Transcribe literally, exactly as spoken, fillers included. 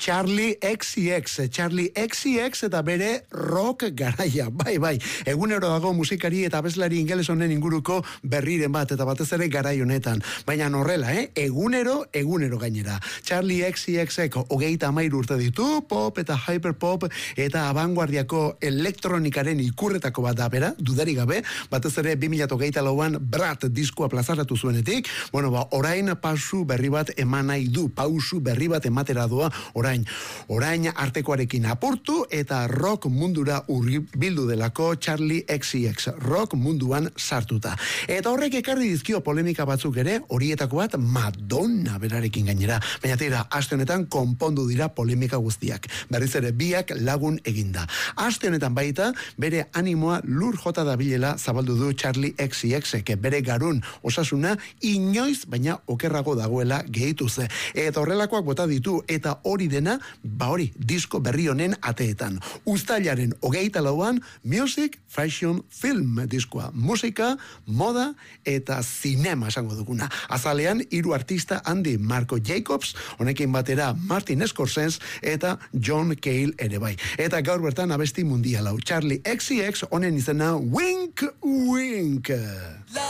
Charlie X C X, Charlie X C X eta bere rock garaia, bai, bai, egunero dago musikari eta abeslari ingeles honen inguruko berriren bat, eta batez ere garai honetan, baina horrela, eh? egunero, egunero gainera. Charlie X C X-ek hogeita hamairu urte ditu, pop eta hyperpop eta abanguardiako elektronikaren ikurretako bat da bera, dudari gabe, batez ere bi mila hogeita lauan Brat diskoa plazaratu zuenetik, bueno, ba, orain pausu berri bat eman nahi du, pausu berri bat ematera doa, orain, orain artekoarekin apurtu eta rock mundura urbildu delako Charlie X C X, rock munduan sartuta. Eta horrek ekarri dizkio polemika batzuk ere, horietako bat Madonna berarekin gainera. Baina tira, aste honetan konpondu dira polemika guztiak. Berriz ere biak lagun eginda. Aste honetan baita, bere animoa lur jota dabilela zabaldu du Charlie X C X, bere garun osasuna inoiz baina okerrago dagoela gehitu ze. Eta horrelakoak bota ditu, eta hori dena, ba hori, disko berri honen ateetan. Uztailaren hogeita lauan, Music, Fashion, Film diskoa. Musika, moda eta zinema esango duguna. Azalean, hiru artista handi, Marco Jacobs, honekin batera Martin Scorsese eta John Cale ere bai. Eta gaur bertan abesti mundialau. Charlie X C X honen izena Wink Wink.